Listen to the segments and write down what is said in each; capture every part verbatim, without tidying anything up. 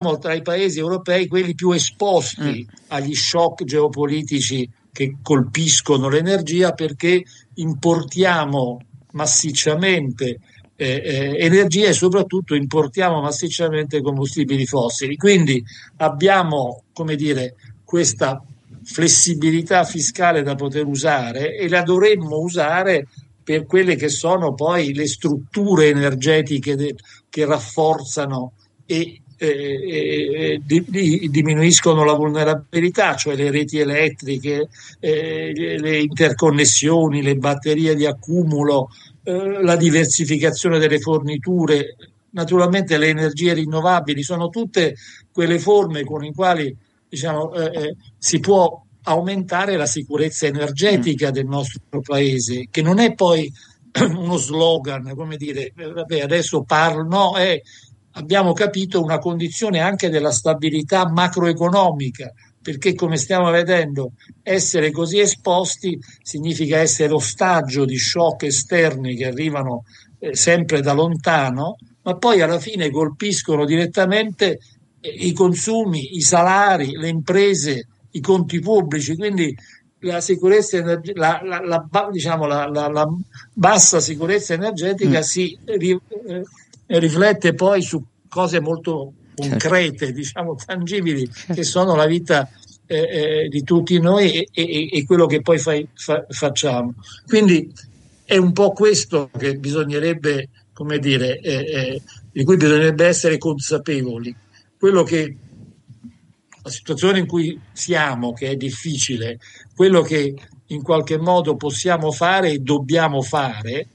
tra i paesi europei quelli più esposti mm. agli shock geopolitici che colpiscono l'energia, perché importiamo massicciamente eh, eh, energia e soprattutto importiamo massicciamente combustibili fossili. Quindi abbiamo, come dire, questa flessibilità fiscale da poter usare, e la dovremmo usare per quelle che sono poi le strutture energetiche de- che rafforzano e eh, di, di, diminuiscono la vulnerabilità, cioè le reti elettriche, eh, le, le interconnessioni, le batterie di accumulo, eh, la diversificazione delle forniture, naturalmente le energie rinnovabili. Sono tutte quelle forme con le quali, diciamo, eh, si può aumentare la sicurezza energetica del nostro paese, che non è poi uno slogan, come dire, vabbè, adesso parlo, no, è, abbiamo capito, una condizione anche della stabilità macroeconomica, perché come stiamo vedendo essere così esposti significa essere ostaggio di shock esterni che arrivano eh, sempre da lontano, ma poi alla fine colpiscono direttamente eh, i consumi, i salari, le imprese, i conti pubblici. Quindi la sicurezza energetica, la, la, la, diciamo, la, la, la bassa sicurezza energetica mm. si ri, eh, riflette poi su cose molto concrete, certo. diciamo tangibili, certo. che sono la vita eh, eh, di tutti noi e, e, e quello che poi fai, fa, facciamo. Quindi è un po' questo che bisognerebbe, come dire, eh, eh, di cui bisognerebbe essere consapevoli. Quello che la situazione in cui siamo, che è difficile, quello che in qualche modo possiamo fare e dobbiamo fare,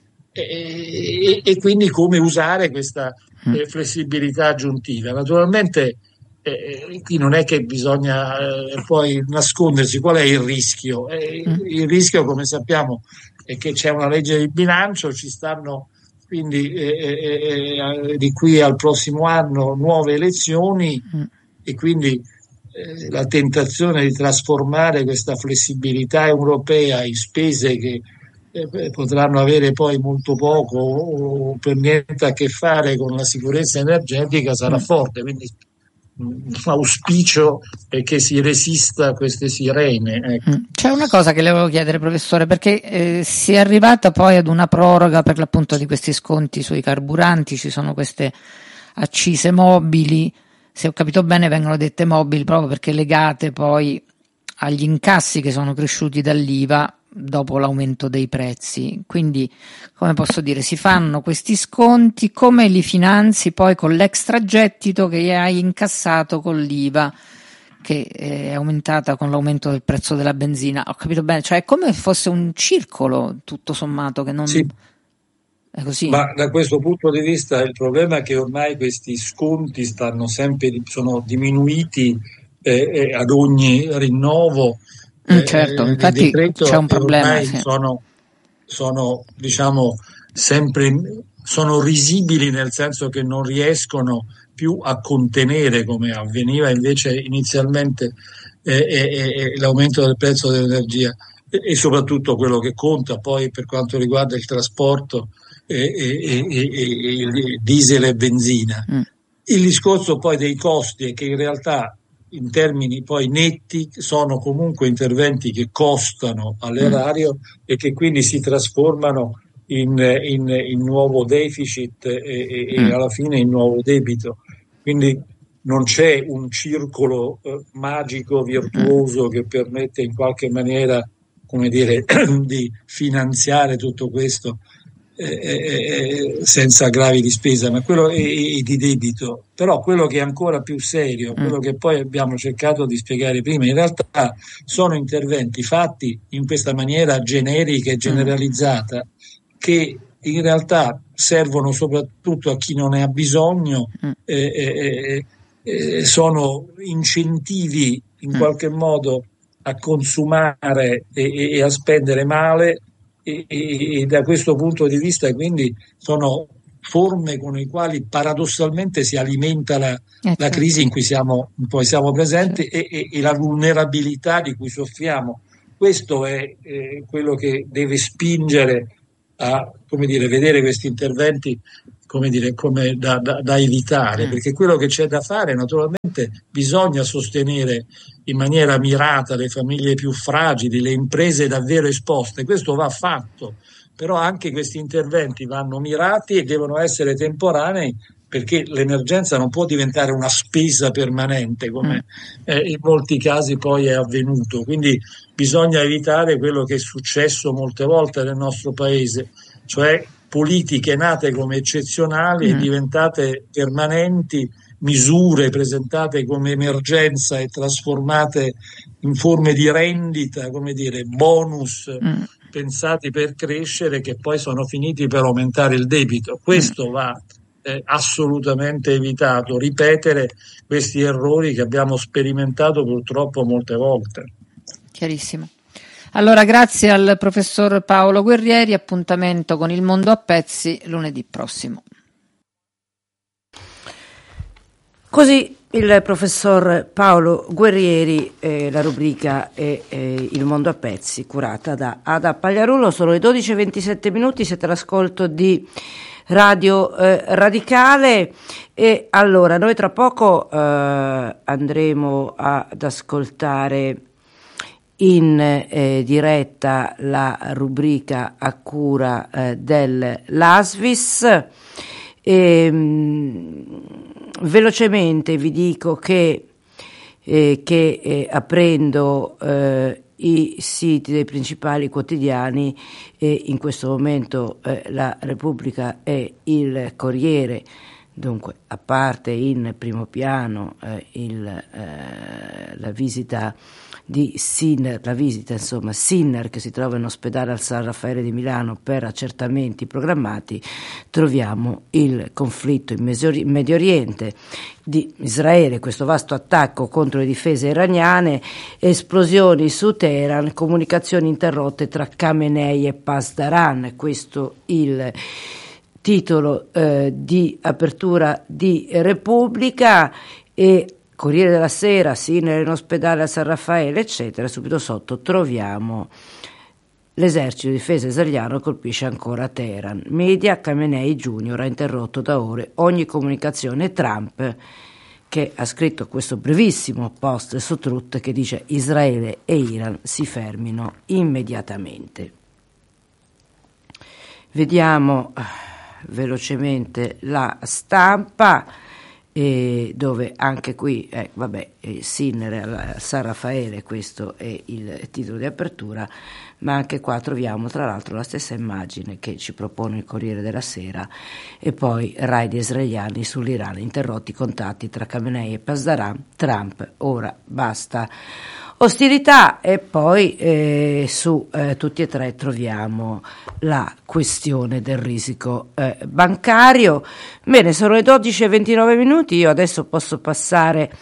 e, e quindi come usare questa eh, flessibilità aggiuntiva. Naturalmente eh, qui non è che bisogna eh, poi nascondersi. Qual è il rischio? Eh, il rischio, come sappiamo, è che c'è una legge di bilancio, ci stanno quindi eh, eh, di qui al prossimo anno nuove elezioni mm. e quindi eh, la tentazione di trasformare questa flessibilità europea in spese che Eh, potranno avere poi molto poco o per niente a che fare con la sicurezza energetica sarà mm. forte. Quindi l'auspicio è che si resista a queste sirene. Ecco. C'è una cosa che le volevo chiedere, professore, perché eh, si è arrivata poi ad una proroga per l'appunto di questi sconti sui carburanti, ci sono queste accise mobili, se ho capito bene vengono dette mobili proprio perché legate poi agli incassi che sono cresciuti dall'I V A dopo l'aumento dei prezzi. Quindi, come posso dire, si fanno questi sconti, come li finanzi poi con l'extragettito che hai incassato con l'I V A che è aumentata con l'aumento del prezzo della benzina? Ho capito bene, cioè è come fosse un circolo tutto sommato che non sì. È così. Ma da questo punto di vista il problema è che ormai questi sconti stanno sempre sono diminuiti eh, eh, ad ogni rinnovo. Mm, certo, eh, infatti c'è un problema. Ormai sì. sono, sono, diciamo, sempre sono risibili, nel senso che non riescono più a contenere, come avveniva invece inizialmente, eh, eh, eh, l'aumento del prezzo dell'energia e, e soprattutto quello che conta poi per quanto riguarda il trasporto e, e, e, e, e diesel e benzina. Mm. Il discorso poi dei costi è che in realtà in termini poi netti sono comunque interventi che costano all'erario mm. e che quindi si trasformano in, in, in nuovo deficit e, e, mm. e alla fine in nuovo debito. Quindi non c'è un circolo eh, magico, virtuoso mm. che permette in qualche maniera, come dire, di finanziare tutto questo eh, eh, senza aggravi di spesa, ma quello è, è di debito. Però quello che è ancora più serio, quello che poi abbiamo cercato di spiegare prima, in realtà sono interventi fatti in questa maniera generica e generalizzata che in realtà servono soprattutto a chi non ne ha bisogno, eh, eh, eh, sono incentivi in qualche modo a consumare e, e a spendere male e, e, e da questo punto di vista quindi sono forme con le quali paradossalmente si alimenta la, eh, la crisi in cui siamo, in cui siamo presenti e, e, e la vulnerabilità di cui soffriamo. Questo è eh, quello che deve spingere a, come dire, vedere questi interventi come dire, come da, da, da evitare, Mm. perché quello che c'è da fare, naturalmente, bisogna sostenere in maniera mirata le famiglie più fragili, le imprese davvero esposte, questo va fatto, però anche questi interventi vanno mirati e devono essere temporanei, perché l'emergenza non può diventare una spesa permanente, Mm. come eh, in molti casi poi è avvenuto. Quindi bisogna evitare quello che è successo molte volte nel nostro paese, cioè politiche nate come eccezionali e Mm. diventate permanenti, misure presentate come emergenza e trasformate in forme di rendita, come dire, bonus Mm. pensati per crescere, che poi sono finiti per aumentare il debito. Questo va eh, assolutamente evitato, ripetere questi errori che abbiamo sperimentato purtroppo molte volte. Chiarissimo. Allora, grazie al professor Paolo Guerrieri, appuntamento con Il Mondo a Pezzi lunedì prossimo. Così il professor Paolo Guerrieri, eh, la rubrica è eh, Il Mondo a Pezzi, curata da Ada Pagliarulo. Sono le dodici e ventisette minuti, siete all'ascolto di Radio eh, Radicale e allora noi tra poco eh, andremo ad ascoltare in eh, diretta la rubrica a cura eh, dell'A S V I S. E, mh, velocemente vi dico che, eh, che eh, aprendo eh, i siti dei principali quotidiani, eh, in questo momento eh, la Repubblica e il Corriere, dunque a parte in primo piano eh, il, eh, la visita di Sinner, la visita insomma Sinner che si trova in ospedale al San Raffaele di Milano per accertamenti programmati, troviamo il conflitto in Medio Oriente di Israele, questo vasto attacco contro le difese iraniane, esplosioni su Teheran, comunicazioni interrotte tra Khamenei e Pasdaran, questo il titolo eh, di apertura di Repubblica. E Corriere della Sera, Sinner in ospedale a San Raffaele, eccetera. Subito sotto troviamo l'esercito di difesa israeliano colpisce ancora Teheran. Media, Khamenei Junior ha interrotto da ore ogni comunicazione. Trump, che ha scritto questo brevissimo post su Truth che dice Israele e Iran si fermino immediatamente. Vediamo velocemente la Stampa, e dove anche qui eh, vabbè eh, Sinner al San Raffaele, questo è il titolo di apertura, ma anche qua troviamo tra l'altro la stessa immagine che ci propone il Corriere della Sera, e poi raid israeliani sull'Iran, interrotti i contatti tra Khamenei e Pasdaran, Trump ora basta ostilità. E poi eh, su eh, tutti e tre troviamo la questione del risico eh, bancario. Bene, sono le dodici e ventinove minuti, io adesso posso passare,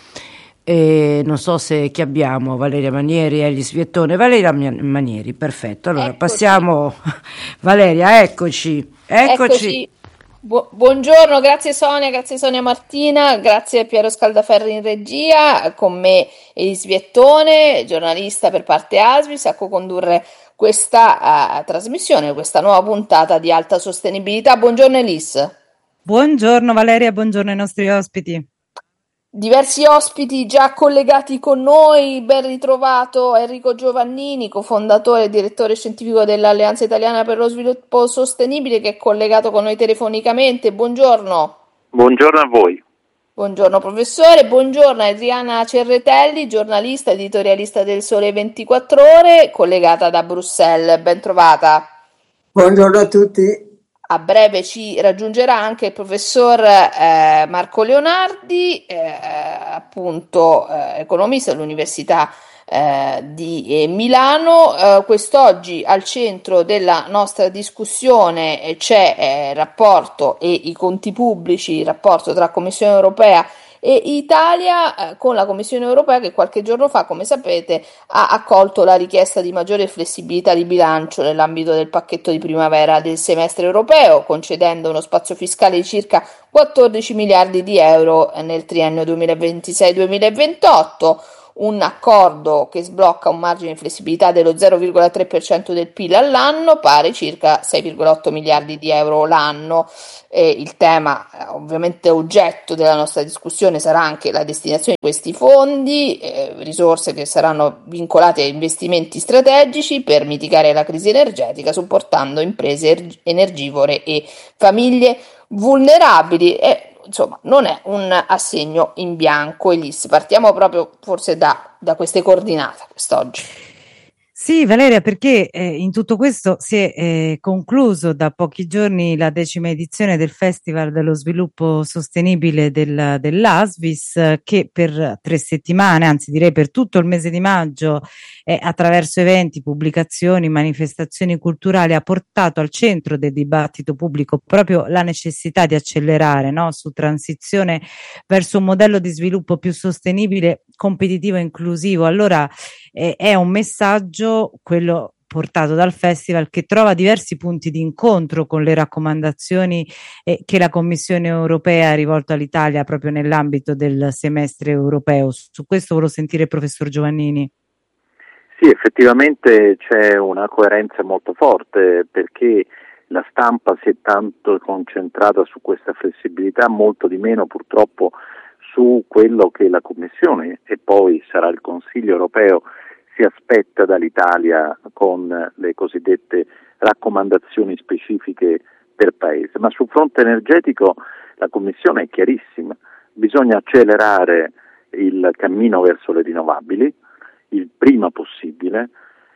eh, non so se chi abbiamo, Valeria Manieri e gli Sviettone. Valeria Manieri, perfetto, allora eccoci. Passiamo, Valeria, eccoci, eccoci. eccoci. Bu- buongiorno, grazie Sonia, grazie Sonia Martina, grazie Piero Scaldaferri in regia, con me Elis Viettone, giornalista per parte A S V I S, a co-condurre questa uh, trasmissione, questa nuova puntata di Alta Sostenibilità. Buongiorno Elis. Buongiorno Valeria, buongiorno ai nostri ospiti. Diversi ospiti già collegati con noi, ben ritrovato Enrico Giovannini, cofondatore e direttore scientifico dell'Alleanza Italiana per lo Sviluppo Sostenibile, che è collegato con noi telefonicamente. Buongiorno. Buongiorno a voi. Buongiorno professore, buongiorno Adriana Cerretelli, giornalista editorialista del Sole ventiquattro Ore, collegata da Bruxelles. Ben trovata. Buongiorno a tutti. A breve ci raggiungerà anche il professor eh, Marco Leonardi, eh, appunto eh, economista all'Università eh, di eh, Milano. Eh, quest'oggi al centro della nostra discussione eh, c'è eh, il rapporto e i conti pubblici, il rapporto tra Commissione Europea e Italia, eh, con la Commissione Europea che qualche giorno fa, come sapete, ha accolto la richiesta di maggiore flessibilità di bilancio nell'ambito del pacchetto di primavera del semestre europeo, concedendo uno spazio fiscale di circa quattordici miliardi di euro nel triennio duemilaventisei duemilaventotto, un accordo che sblocca un margine di flessibilità dello zero virgola tre per cento del P I L all'anno, pari circa sei virgola otto miliardi di euro l'anno. E il tema eh, ovviamente oggetto della nostra discussione sarà anche la destinazione di questi fondi, eh, risorse che saranno vincolate a investimenti strategici per mitigare la crisi energetica, supportando imprese er- energivore e famiglie vulnerabili. E insomma non è un assegno in bianco. Elise, partiamo proprio forse da, da queste coordinate quest'oggi. Sì, Valeria, perché eh, in tutto questo si è eh, concluso da pochi giorni la decima edizione del Festival dello Sviluppo Sostenibile del, dell'A S V I S, eh, che per tre settimane, anzi direi per tutto il mese di maggio, eh, attraverso eventi, pubblicazioni, manifestazioni culturali, ha portato al centro del dibattito pubblico proprio la necessità di accelerare, no, su transizione verso un modello di sviluppo più sostenibile, competitivo e inclusivo. Allora eh, è un messaggio, quello portato dal festival, che trova diversi punti di incontro con le raccomandazioni eh, che la Commissione europea ha rivolto all'Italia proprio nell'ambito del semestre europeo. Su questo volevo sentire il professor Giovannini. Sì, effettivamente c'è una coerenza molto forte, perché la stampa si è tanto concentrata su questa flessibilità, molto di meno purtroppo su quello che la Commissione e poi sarà il Consiglio europeo si aspetta dall'Italia con le cosiddette raccomandazioni specifiche per paese. Ma sul fronte energetico la Commissione è chiarissima: bisogna accelerare il cammino verso le rinnovabili il prima possibile,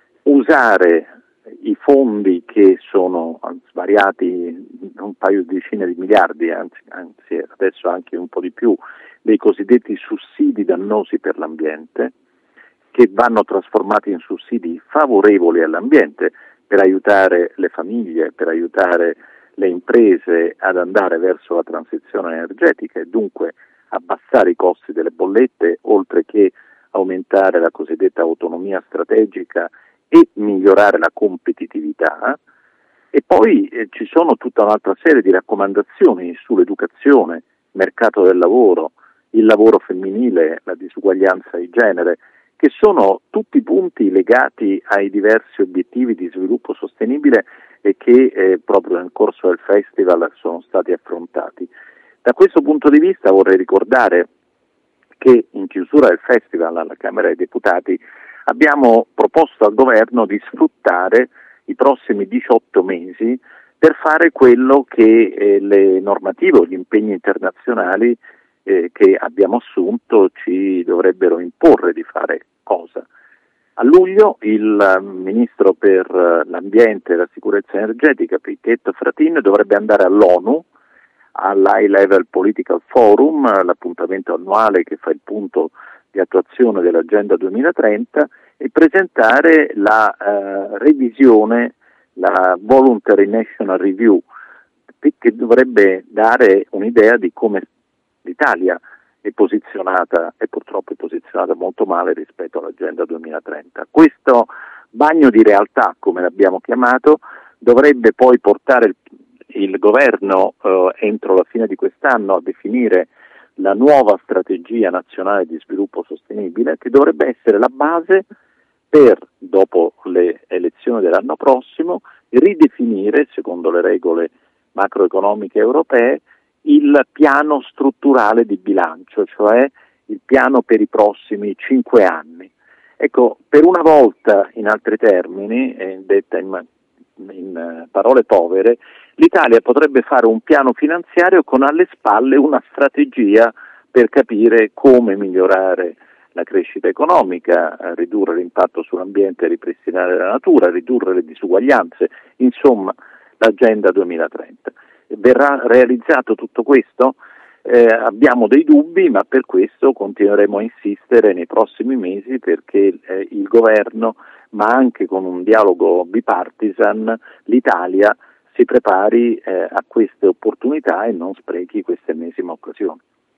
usare i fondi che sono svariati, un paio di decine di miliardi, anzi, anzi adesso anche un po' di più, dei cosiddetti sussidi dannosi per l'ambiente, che vanno trasformati in sussidi favorevoli all'ambiente per aiutare le famiglie, per aiutare le imprese ad andare verso la transizione energetica e dunque abbassare i costi delle bollette, oltre che aumentare la cosiddetta autonomia strategica e migliorare la competitività. E poi eh, ci sono tutta un'altra serie di raccomandazioni sull'educazione, mercato del lavoro, il lavoro femminile, la disuguaglianza di genere, che sono tutti punti legati ai diversi obiettivi di sviluppo sostenibile e che eh, proprio nel corso del festival sono stati affrontati. Da questo punto di vista vorrei ricordare che in chiusura del festival alla Camera dei Deputati abbiamo proposto al governo di sfruttare i prossimi diciotto mesi per fare quello che eh, le normative o gli impegni internazionali eh, che abbiamo assunto ci dovrebbero imporre di fare cosa. A luglio il Ministro per l'Ambiente e la Sicurezza Energetica, Pichetto Fratin, dovrebbe andare all'ONU, all'High Level Political Forum, l'appuntamento annuale che fa il punto di attuazione dell'Agenda duemilatrenta, e presentare la eh, revisione, la Voluntary National Review, che dovrebbe dare un'idea di come l'Italia è posizionata, e purtroppo è posizionata molto male rispetto all'Agenda duemilatrenta. Questo bagno di realtà, come l'abbiamo chiamato, dovrebbe poi portare il, il governo eh, entro la fine di quest'anno a definire la nuova strategia nazionale di sviluppo sostenibile, che dovrebbe essere la base per, dopo le elezioni dell'anno prossimo, ridefinire, secondo le regole macroeconomiche europee, il piano strutturale di bilancio, cioè il piano per i prossimi cinque anni. Ecco, per una volta, in altri termini, eh, detta in, in parole povere, l'Italia potrebbe fare un piano finanziario con alle spalle una strategia per capire come migliorare la crescita economica, ridurre l'impatto sull'ambiente, ripristinare la natura, ridurre le disuguaglianze, insomma l'Agenda duemilatrenta. Verrà realizzato tutto questo? Eh, abbiamo dei dubbi, ma per questo continueremo a insistere nei prossimi mesi perché eh, il governo, ma anche con un dialogo bipartisan, l'Italia si prepari eh, a queste opportunità e non sprechi questa ennesima occasione.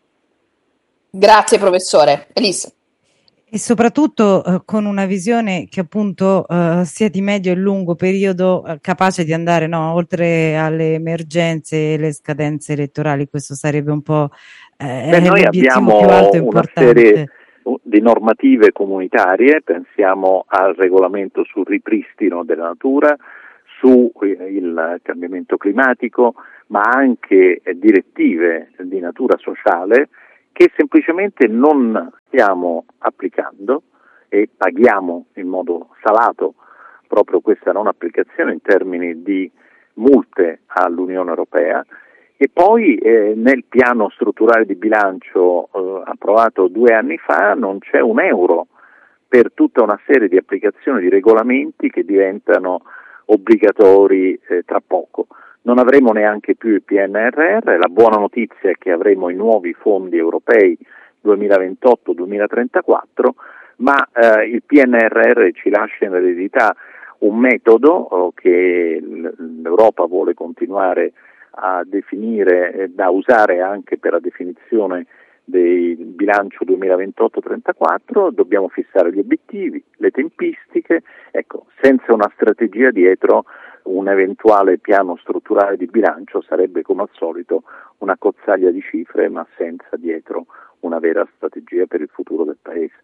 Grazie professore. Elisa. E soprattutto eh, con una visione che appunto eh, sia di medio e lungo periodo, eh, capace di andare, no, oltre alle emergenze e le scadenze elettorali. Questo sarebbe un po' eh, Beh, noi l'obiettivo abbiamo più alto e una importante. serie di normative comunitarie, pensiamo al regolamento sul ripristino della natura, sul cambiamento climatico, ma anche direttive di natura sociale che semplicemente non stiamo applicando e paghiamo in modo salato proprio questa non applicazione in termini di multe all'Unione Europea. E poi eh, nel piano strutturale di bilancio eh, approvato due anni fa non c'è un euro per tutta una serie di applicazioni di regolamenti che diventano obbligatori eh, tra poco. Non avremo neanche più il P N R R, la buona notizia è che avremo i nuovi fondi europei duemilaventotto duemilatrentaquattro, ma eh, il P N R R ci lascia in eredità un metodo oh, che l'Europa vuole continuare a definire, eh, da usare anche per la definizione del bilancio duemilaventotto trentaquattro. Dobbiamo fissare gli obiettivi, le tempistiche, ecco, senza una strategia dietro un eventuale piano strutturale di bilancio sarebbe come al solito una cozzaglia di cifre, ma senza dietro una vera strategia per il futuro del Paese.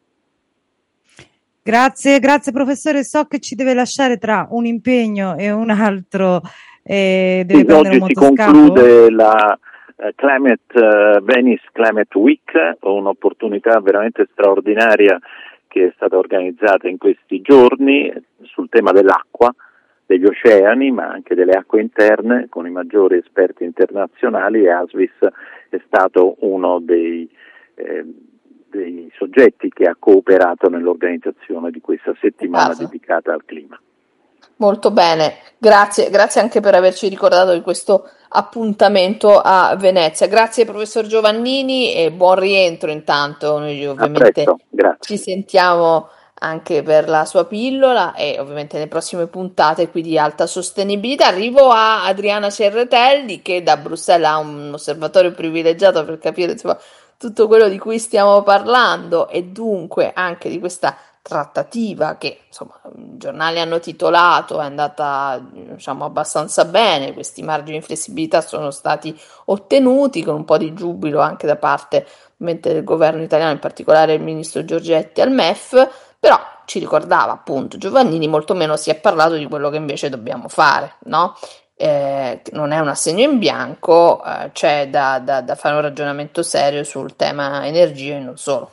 Grazie, grazie professore, so che ci deve lasciare tra un impegno e un altro, eh, deve sì, prendere un oggi si motoscafo. conclude la uh, Climate, uh, Venice Climate Week, un'opportunità veramente straordinaria che è stata organizzata in questi giorni sul tema dell'acqua, degli oceani, ma anche delle acque interne, con i maggiori esperti internazionali, e ASVIS è stato uno dei eh, dei soggetti che ha cooperato nell'organizzazione di questa settimana Caso. dedicata al clima. Molto bene, grazie, grazie anche per averci ricordato di questo appuntamento a Venezia. Grazie professor Giovannini e buon rientro intanto. Noi ovviamente ci sentiamo anche per la sua pillola e ovviamente nelle prossime puntate qui di Alta Sostenibilità. Arrivo a Adriana Cerretelli che da Bruxelles ha un osservatorio privilegiato per capire insomma tutto quello di cui stiamo parlando e dunque anche di questa trattativa che insomma i giornali hanno titolato è andata diciamo abbastanza bene, questi margini di flessibilità sono stati ottenuti con un po' di giubilo anche da parte del governo italiano, in particolare il ministro Giorgetti al M E F, però ci ricordava appunto Giovannini molto meno si è parlato di quello che invece dobbiamo fare, no? Eh, non è un assegno in bianco, eh, c'è da, da, da fare un ragionamento serio sul tema energia e non solo.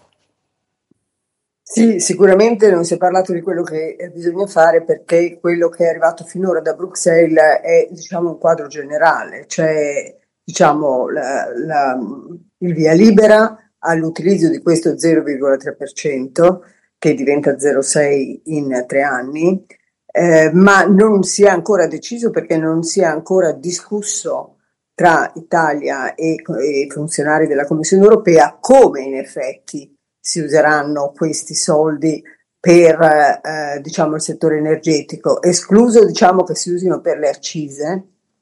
Sì, sicuramente non si è parlato di quello che bisogna fare perché quello che è arrivato finora da Bruxelles è diciamo un quadro generale, cioè diciamo la, la, il via libera all'utilizzo di questo zero virgola tre per cento che diventa zero virgola sei in tre anni. Eh, ma non si è ancora deciso perché non si è ancora discusso tra Italia e, e i funzionari della Commissione europea come in effetti si useranno questi soldi per eh, diciamo il settore energetico, escluso diciamo che si usino per le accise,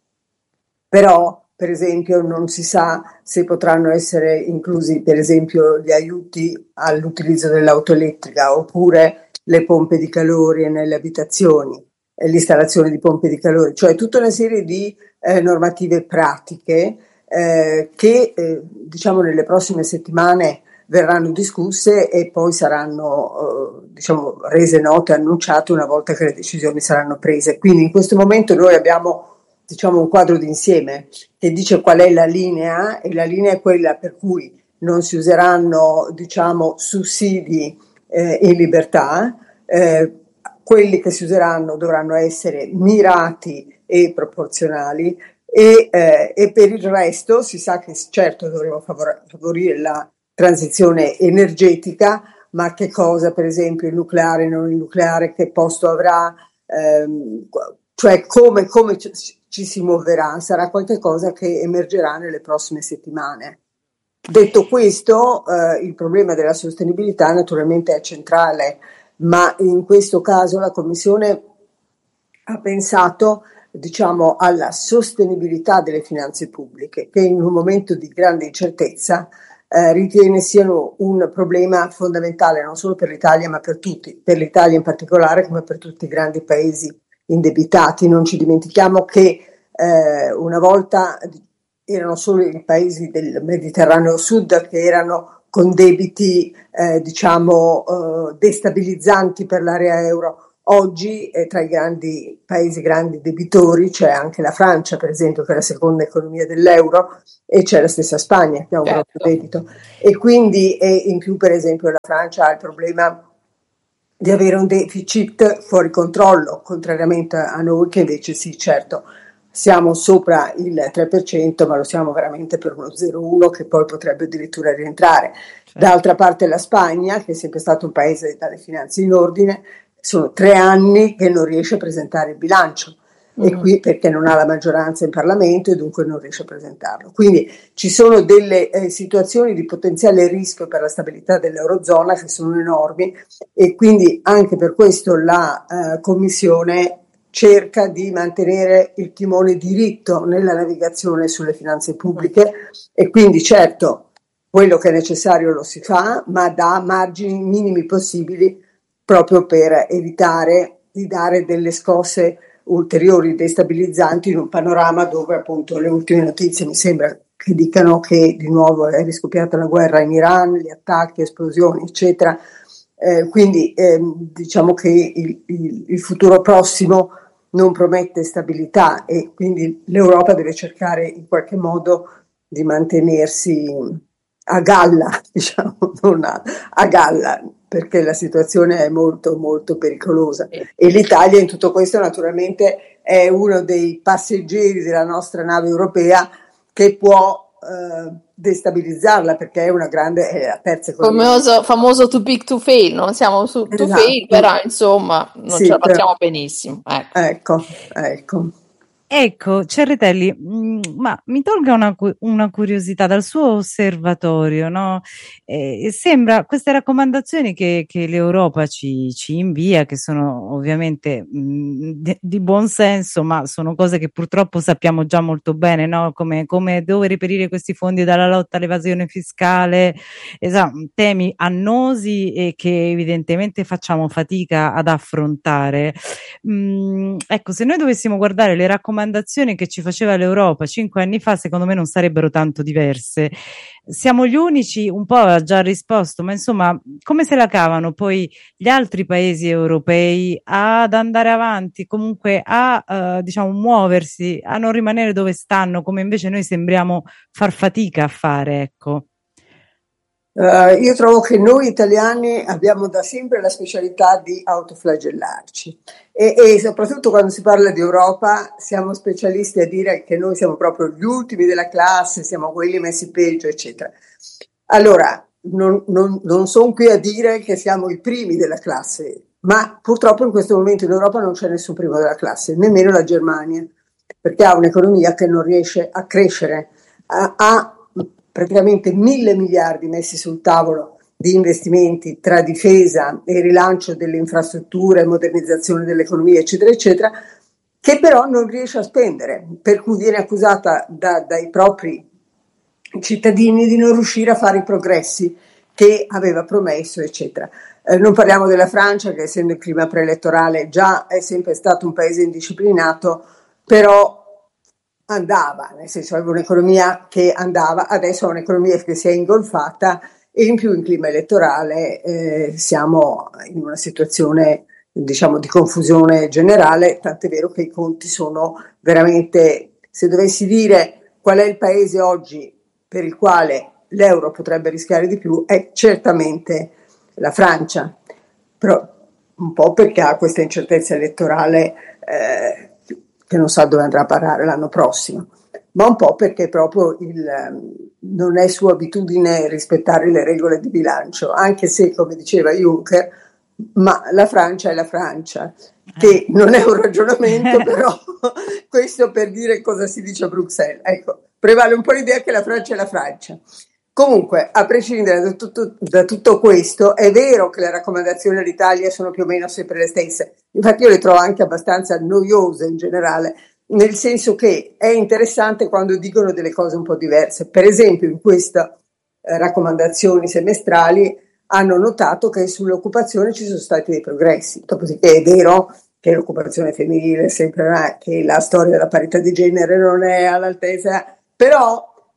però per esempio non si sa se potranno essere inclusi per esempio gli aiuti all'utilizzo dell'auto elettrica oppure le pompe di calore nelle abitazioni, eh, l'installazione di pompe di calore, cioè tutta una serie di eh, normative pratiche eh, che eh, diciamo nelle prossime settimane verranno discusse e poi saranno eh, diciamo rese note e annunciate una volta che le decisioni saranno prese. Quindi in questo momento noi abbiamo diciamo un quadro d'insieme che dice qual è la linea e la linea è quella per cui non si useranno diciamo sussidi Eh, in libertà, eh, quelli che si useranno dovranno essere mirati e proporzionali e, eh, e per il resto si sa che certo dovremo favor- favorire la transizione energetica, ma che cosa per esempio il nucleare, non il nucleare, che posto avrà, ehm, cioè come, come ci, ci si muoverà, sarà qualcosa che emergerà nelle prossime settimane. Detto questo, eh, il problema della sostenibilità naturalmente è centrale, ma in questo caso la Commissione ha pensato, diciamo, alla sostenibilità delle finanze pubbliche, che in un momento di grande incertezza eh, ritiene siano un problema fondamentale non solo per l'Italia, ma per tutti, per l'Italia in particolare, come per tutti i grandi paesi indebitati. Non ci dimentichiamo che eh, una volta erano solo i paesi del Mediterraneo Sud che erano con debiti eh, diciamo eh, destabilizzanti per l'area euro. Oggi eh, tra i grandi paesi grandi debitori c'è anche la Francia, per esempio, che è la seconda economia dell'euro, e c'è la stessa Spagna che ha un Certo. grosso debito, e quindi e in più per esempio la Francia ha il problema di avere un deficit fuori controllo, contrariamente a noi che invece sì, certo, siamo sopra il tre per cento, ma lo siamo veramente per uno zero virgola uno che poi potrebbe addirittura rientrare. Certo. D'altra parte la Spagna, che è sempre stato un paese dalle finanze in ordine, sono tre anni che non riesce a presentare il bilancio, mm-hmm. e qui perché non ha la maggioranza in Parlamento e dunque non riesce a presentarlo. Quindi ci sono delle eh, situazioni di potenziale rischio per la stabilità dell'Eurozona che sono enormi, e quindi anche per questo la eh, Commissione cerca di mantenere il timone diritto nella navigazione sulle finanze pubbliche, e quindi certo quello che è necessario lo si fa, ma dà margini minimi possibili proprio per evitare di dare delle scosse ulteriori destabilizzanti in un panorama dove appunto le ultime notizie mi sembra che dicano che di nuovo è riscoppiata la guerra in Iran, gli attacchi, esplosioni eccetera, eh, quindi eh, diciamo che il, il, il futuro prossimo non promette stabilità, e quindi l'Europa deve cercare in qualche modo di mantenersi a galla, diciamo, non a, a galla, perché la situazione è molto molto pericolosa, e l'Italia in tutto questo naturalmente è uno dei passeggeri della nostra nave europea che può eh, destabilizzarla, perché è una grande, è la terza economia. Famoso, famoso too big to fail, non siamo su to Esatto. fail, però insomma non Sì, ce la facciamo però, benissimo. Ecco. ecco, ecco. Ecco, Cerretelli, mh, ma mi tolga una, cu- una curiosità dal suo osservatorio, no? Eh, sembra queste raccomandazioni che, che l'Europa ci, ci invia, che sono ovviamente mh, di, di buon senso, ma sono cose che purtroppo sappiamo già molto bene, no? Come, come dove reperire questi fondi dalla lotta all'evasione fiscale, esatto, temi annosi e che evidentemente facciamo fatica ad affrontare. Mh, ecco, se noi dovessimo guardare le raccomandazioni che ci faceva l'Europa cinque anni fa, secondo me non sarebbero tanto diverse. Siamo gli unici, un po' ha già risposto, ma insomma, come se la cavano poi gli altri paesi europei ad andare avanti, comunque a eh, diciamo muoversi, a non rimanere dove stanno, come invece noi sembriamo far fatica a fare, ecco. Uh, io trovo che noi italiani abbiamo da sempre la specialità di autoflagellarci, e, e soprattutto quando si parla di Europa siamo specialisti a dire che noi siamo proprio gli ultimi della classe, siamo quelli messi peggio, eccetera. Allora, non, non, non sono qui a dire che siamo i primi della classe, ma purtroppo in questo momento in Europa non c'è nessun primo della classe, nemmeno la Germania, perché ha un'economia che non riesce a crescere, ha, ha praticamente mille miliardi messi sul tavolo di investimenti tra difesa e rilancio delle infrastrutture, modernizzazione dell'economia, eccetera, eccetera, che però non riesce a spendere, per cui viene accusata da, dai propri cittadini di non riuscire a fare i progressi che aveva promesso, eccetera. Eh, non parliamo della Francia, che essendo il clima preelettorale già è sempre stato un paese indisciplinato, però andava, nel senso aveva un'economia che andava, adesso ha un'economia che si è ingolfata, e in più in clima elettorale eh, siamo in una situazione diciamo di confusione generale, tant'è vero che i conti sono veramente, se dovessi dire qual è il paese oggi per il quale l'euro potrebbe rischiare di più, è certamente la Francia, però un po' perché ha questa incertezza elettorale eh, che non sa dove andrà a parare l'anno prossimo, ma un po' perché proprio il, non è sua abitudine rispettare le regole di bilancio, anche se, come diceva Juncker, ma la Francia è la Francia, che non è un ragionamento, però questo per dire cosa si dice a Bruxelles. Ecco, prevale un po' l'idea che la Francia è la Francia. Comunque, a prescindere da tutto, da tutto questo, è vero che le raccomandazioni all'Italia sono più o meno sempre le stesse. Infatti io le trovo anche abbastanza noiose in generale, nel senso che è interessante quando dicono delle cose un po' diverse. Per esempio, in queste eh, raccomandazioni semestrali hanno notato che sull'occupazione ci sono stati dei progressi. Dopodiché è vero che l'occupazione femminile sempre è, che la storia della parità di genere non è all'altezza, però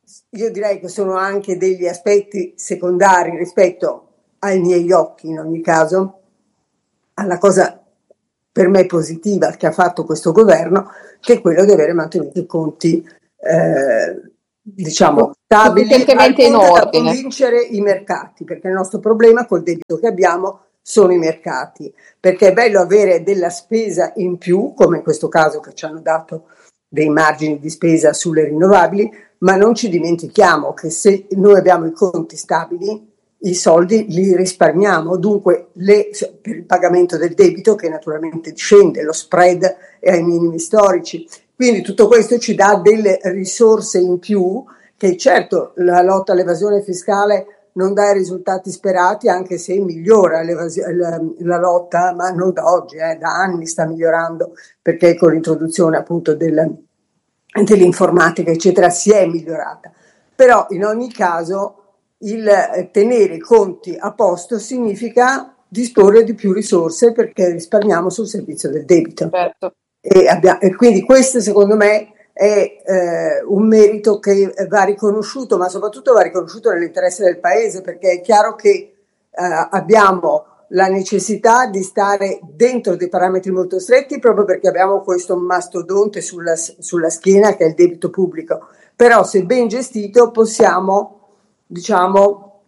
io direi che sono anche degli aspetti secondari rispetto ai miei occhi, in ogni caso, alla cosa per me positiva che ha fatto questo governo, che è quello di avere mantenuto i conti eh, diciamo stabili, al sufficientemente in punto da ordine. convincere i mercati, perché il nostro problema col debito che abbiamo sono i mercati, perché è bello avere della spesa in più, come in questo caso che ci hanno dato dei margini di spesa sulle rinnovabili, ma non ci dimentichiamo che se noi abbiamo i conti stabili, i soldi li risparmiamo, dunque le, per il pagamento del debito che naturalmente scende, lo spread è ai minimi storici, quindi tutto questo ci dà delle risorse in più, che certo la lotta all'evasione fiscale non dà i risultati sperati, anche se migliora la, la lotta, ma non da oggi, eh, da anni sta migliorando, perché con l'introduzione appunto del, dell'informatica eccetera si è migliorata, però in ogni caso il tenere i conti a posto significa disporre di più risorse perché risparmiamo sul servizio del debito. Certo. E, abbiamo, e quindi questo secondo me è eh, un merito che va riconosciuto, ma soprattutto va riconosciuto nell'interesse del paese, perché è chiaro che eh, abbiamo la necessità di stare dentro dei parametri molto stretti proprio perché abbiamo questo mastodonte sulla, sulla schiena che è il debito pubblico, però se ben gestito possiamo diciamo,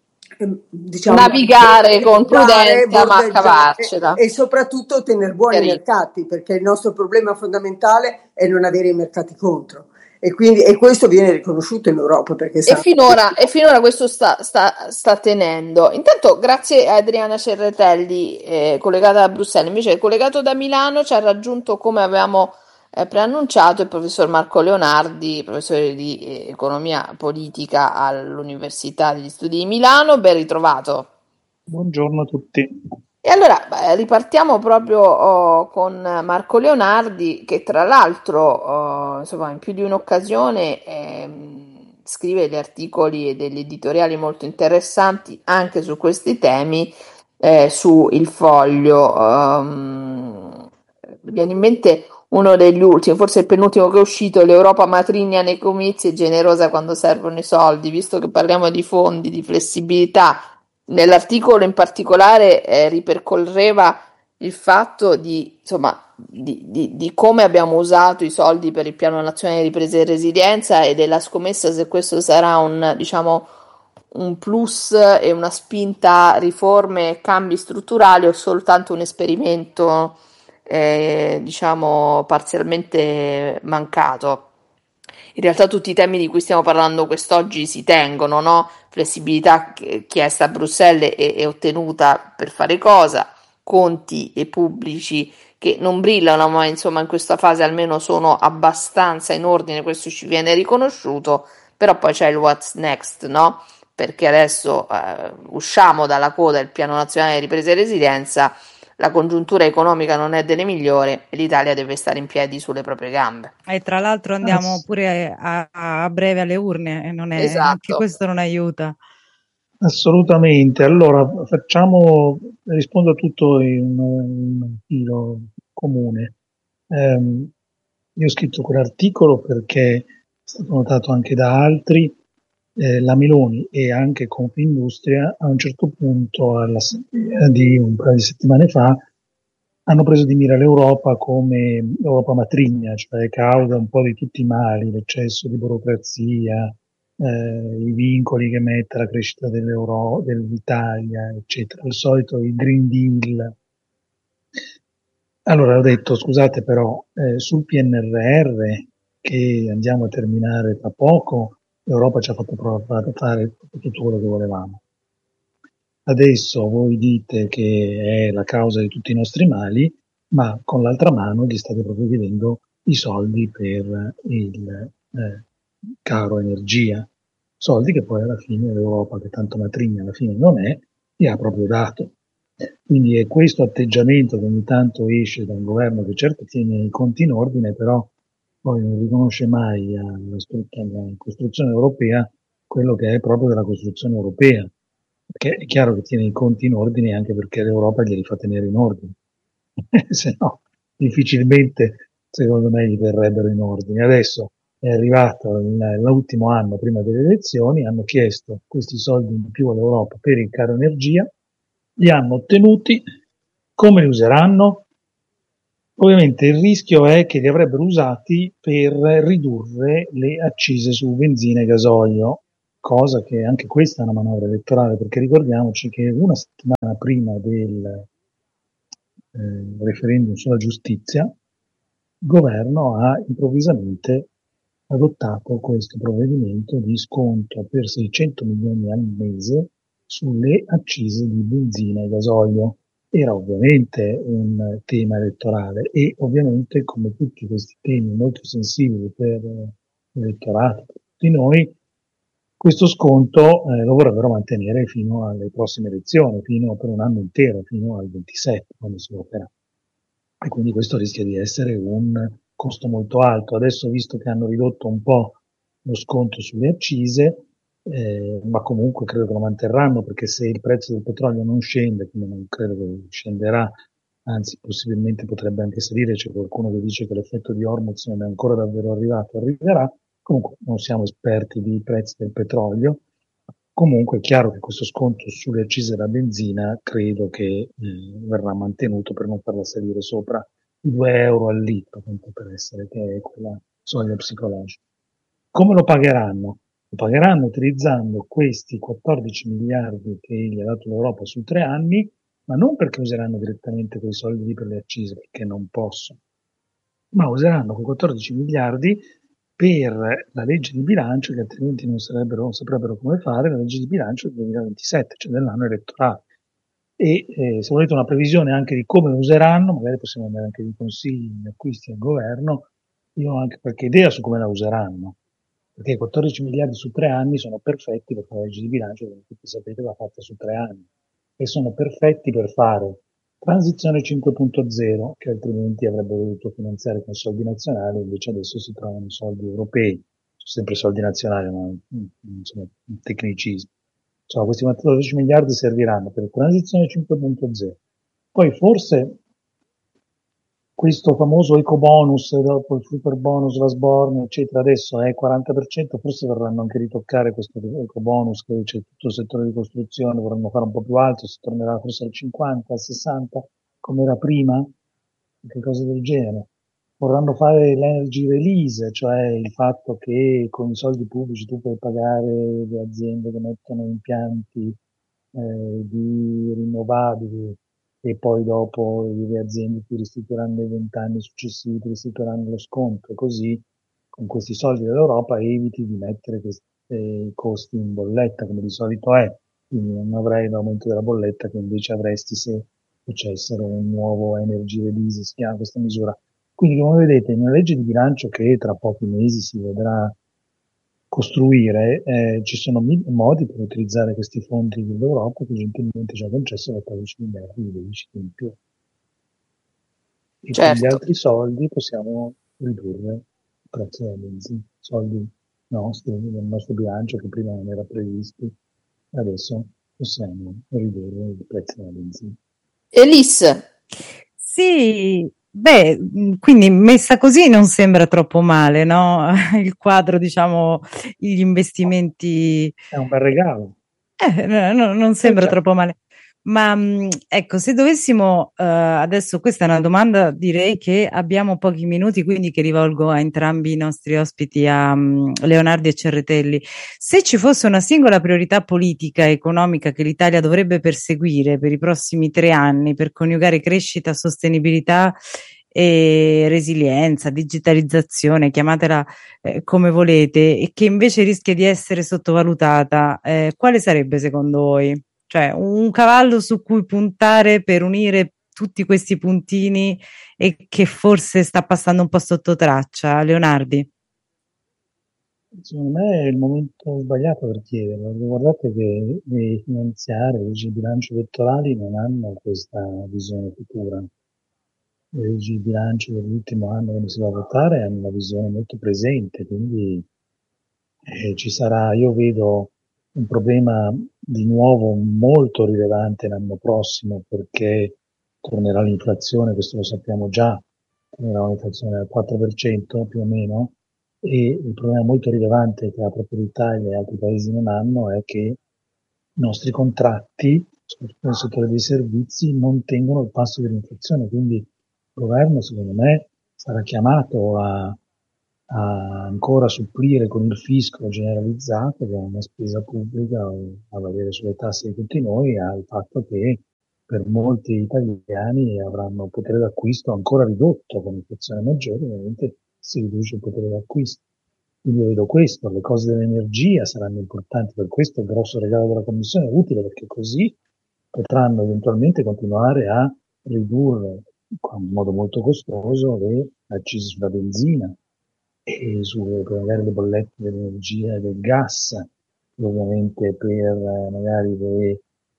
diciamo navigare con prudenza ma cavarcela e soprattutto tenere buoni i mercati, perché il nostro problema fondamentale è non avere i mercati contro, e quindi e questo viene riconosciuto in Europa perché e finora, e finora questo sta, sta, sta tenendo. Intanto grazie a Adriana Cerretelli eh, collegata da Bruxelles, invece collegato da Milano ci ha raggiunto, come avevamo eh, preannunciato, il professor Marco Leonardi, professore di eh, economia politica all'Università degli Studi di Milano. Ben ritrovato. Buongiorno a tutti. E allora beh, ripartiamo proprio oh, con Marco Leonardi, che tra l'altro oh, insomma, in più di un'occasione eh, scrive degli articoli e degli editoriali molto interessanti anche su questi temi eh, su Il Foglio. Um, viene in mente uno degli ultimi, forse il penultimo che è uscito: l'Europa matrigna nei comizi e generosa quando servono i soldi. Visto che parliamo di fondi, di flessibilità, nell'articolo in particolare eh, ripercorreva il fatto di, insomma, di, di, di come abbiamo usato i soldi per il Piano Nazionale di Ripresa e Resilienza e della scommessa se questo sarà un, diciamo, un plus e una spinta a riforme e cambi strutturali o soltanto un esperimento eh, diciamo parzialmente mancato. In realtà tutti i temi di cui stiamo parlando quest'oggi si tengono, no? Flessibilità chiesta a Bruxelles e, e ottenuta per fare cosa, conti e pubblici che non brillano, ma insomma in questa fase almeno sono abbastanza in ordine, questo ci viene riconosciuto, però poi c'è il what's next, no? Perché adesso eh, usciamo dalla coda del Piano Nazionale di Ripresa e Resilienza, la congiuntura economica non è delle migliori e l'Italia deve stare in piedi sulle proprie gambe. E tra l'altro andiamo pure a, a breve alle urne e non è, esatto. Anche questo non aiuta. Assolutamente. Allora facciamo, rispondo a tutto in un filo comune. Um, io ho scritto quell'articolo perché è stato notato anche da altri. Eh, la Meloni e anche Confindustria a un certo punto all'assemblea di un paio di settimane fa hanno preso di mira l'Europa come Europa matrigna, cioè causa un po' di tutti i mali, l'eccesso di burocrazia, eh, i vincoli che mette la crescita dell'Euro, dell'Italia, eccetera. Al solito il Green Deal. Allora ho detto, scusate però, eh, sul P N R R che andiamo a terminare tra poco, l'Europa ci ha fatto provare a fare tutto quello che volevamo. Adesso voi dite che è la causa di tutti i nostri mali, ma con l'altra mano gli state proprio chiedendo i soldi per il eh, caro energia, soldi che poi alla fine l'Europa, che tanto matrigna alla fine non è, gli ha proprio dato. Quindi è questo atteggiamento che ogni tanto esce da un governo che certo tiene i conti in ordine, però poi non riconosce mai alla, alla costruzione europea quello che è proprio della costruzione europea, perché è chiaro che tiene i conti in ordine anche perché l'Europa glieli fa tenere in ordine, se no difficilmente secondo me li verrebbero in ordine. Adesso è arrivato il- l'ultimo anno prima delle elezioni, hanno chiesto questi soldi in più all'Europa per il caro energia, li hanno ottenuti, come li useranno? Ovviamente il rischio è che li avrebbero usati per ridurre le accise su benzina e gasolio, cosa che anche questa è una manovra elettorale, perché ricordiamoci che una settimana prima del eh, referendum sulla giustizia, il governo ha improvvisamente adottato questo provvedimento di sconto per seicento milioni al mese sulle accise di benzina e gasolio. Era ovviamente un tema elettorale e ovviamente, come tutti questi temi molto sensibili per l'elettorato, per tutti noi, questo sconto eh, lo vorrebbero mantenere fino alle prossime elezioni, fino per un anno intero, fino al ventisette, quando si voterà. E quindi questo rischia di essere un costo molto alto. Adesso, visto che hanno ridotto un po' lo sconto sulle accise, eh, ma comunque credo che lo manterranno, perché se il prezzo del petrolio non scende, quindi non credo che scenderà, anzi possibilmente potrebbe anche salire, c'è qualcuno che dice che l'effetto di Hormuz non è ancora davvero arrivato, arriverà. Comunque non siamo esperti di prezzi del petrolio. Comunque è chiaro che questo sconto sulle accise della benzina credo che eh, verrà mantenuto per non farla salire sopra i due euro al litro, tanto per essere, che è quella soglia psicologica. Come lo pagheranno? Lo pagheranno utilizzando questi quattordici miliardi che gli ha dato l'Europa su tre anni, ma non perché useranno direttamente quei soldi lì per le accise, perché non possono, ma useranno quei quattordici miliardi per la legge di bilancio, che altrimenti non, sarebbero, non saprebbero come fare, la legge di bilancio del duemilaventisette, cioè dell'anno elettorale. E eh, se volete una previsione anche di come lo useranno, magari possiamo andare anche di consigli di acquisti al governo, io ho anche qualche idea su come la useranno, perché quattordici miliardi su tre anni sono perfetti per fare la legge di bilancio, come tutti sapete va fatta su tre anni, e sono perfetti per fare transizione cinque punto zero, che altrimenti avrebbero dovuto finanziare con soldi nazionali, invece adesso si trovano soldi europei, sono sempre soldi nazionali, ma non sono tecnicismi. Insomma, questi quattordici miliardi serviranno per transizione cinque punto zero. Poi forse questo famoso ecobonus, dopo il super bonus, la sborne, eccetera, adesso è quaranta per cento, forse vorranno anche ritoccare questo ecobonus, che c'è tutto il settore di costruzione, vorranno fare un po' più alto, si tornerà forse al cinquanta, al sessanta, come era prima, che cose del genere. Vorranno fare l'energy release, cioè il fatto che con i soldi pubblici tu puoi pagare le aziende che mettono impianti eh, di rinnovabili, e poi dopo le aziende ti restituiranno nei vent'anni successivi, ti restituiranno lo sconto, e così con questi soldi dell'Europa eviti di mettere questi costi in bolletta, come di solito è, quindi non avrai l'aumento della bolletta che invece avresti se facessero un nuovo energy release, si chiama questa misura. Quindi, come vedete, in una legge di bilancio che tra pochi mesi si vedrà costruire, eh, ci sono mille modi per utilizzare questi fondi dell'Europa che gentilmente ci ha concesso quattordici miliardi di debiti in più. E con gli Certo. altri soldi possiamo ridurre il prezzo della benzina, soldi nostri, del nostro bilancio che prima non era previsto, adesso possiamo ridurre il prezzo della benzina. Elise. Sì, beh, mh, quindi messa così non sembra troppo male, no? Il quadro, diciamo, gli investimenti. È un bel regalo. Eh, no, no, non sembra Eh, già. troppo male. Ma mh, ecco, se dovessimo, eh, adesso questa è una domanda, direi che abbiamo pochi minuti, quindi che rivolgo a entrambi i nostri ospiti, a mh, Leonardi e Cerretelli. Se ci fosse una singola priorità politica e economica che l'Italia dovrebbe perseguire per i prossimi tre anni per coniugare crescita, sostenibilità e resilienza, digitalizzazione, chiamatela eh, come volete, e che invece rischia di essere sottovalutata, eh, quale sarebbe secondo voi? Cioè un cavallo su cui puntare per unire tutti questi puntini e che forse sta passando un po' sotto traccia, Leonardi? Secondo me è il momento sbagliato per chiederlo, perché guardate che le finanziarie, le leggi di bilancio elettorali non hanno questa visione futura. Le leggi di bilancio dell'ultimo anno quando si va a votare hanno una visione molto presente, quindi eh, ci sarà, io vedo un problema di nuovo molto rilevante l'anno prossimo, perché tornerà l'inflazione, questo lo sappiamo già, tornerà un'inflazione al quattro per cento più o meno, e il problema molto rilevante che ha proprio l'Italia e altri paesi non hanno è che i nostri contratti, soprattutto nel settore dei servizi, non tengono il passo dell'inflazione, quindi il governo secondo me sarà chiamato a, a ancora supplire con il fisco generalizzato, che è una spesa pubblica a valere sulle tasse di tutti noi, al fatto che per molti italiani avranno potere d'acquisto ancora ridotto con inflazione maggiore, ovviamente si riduce il potere d'acquisto. Quindi io vedo questo, le cose dell'energia saranno importanti, per questo il grosso regalo della Commissione è utile, perché così potranno eventualmente continuare a ridurre in modo molto costoso le accise sulla benzina e sulle, magari le bollette dell'energia e del gas, che ovviamente per magari le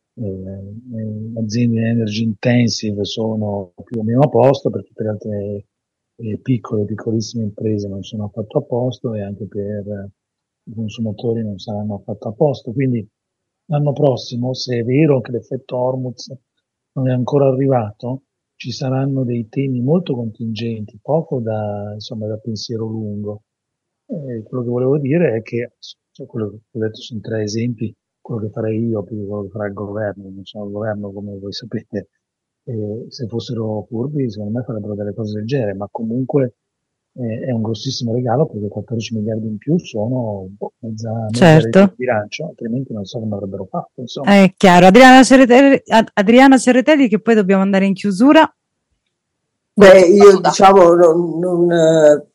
eh, aziende energy intensive sono più o meno a posto, per tutte le altre eh, piccole e piccolissime imprese non sono affatto a posto, e anche per eh, i consumatori non saranno affatto a posto. Quindi l'anno prossimo, se è vero che l'effetto Hormuz non è ancora arrivato, ci saranno dei temi molto contingenti, poco da, insomma, da pensiero lungo. Eh, quello che volevo dire è che, cioè, quello che ho detto sono tre esempi, quello che farei io più di quello che farà il governo, non sono il governo come voi sapete, eh, se fossero furbi secondo me farebbero delle cose del genere, ma comunque eh, è un grossissimo regalo, perché quattordici miliardi in più sono boh, mezza, mezza Certo. rete di bilancio, altrimenti non so come avrebbero fatto, insomma. È chiaro. Adriana Ceretelli, Ad- Adriana Ceretelli, che poi dobbiamo andare in chiusura. Beh, io diciamo, non, non, eh,